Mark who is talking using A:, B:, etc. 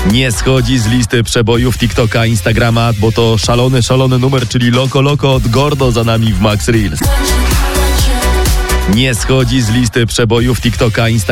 A: Nie schodzi z listy przebojów TikToka, Instagrama, bo to szalony numer, czyli Loko od Gordo za nami w Max Reels. Nie schodzi z listy przebojów TikToka, Instagrama.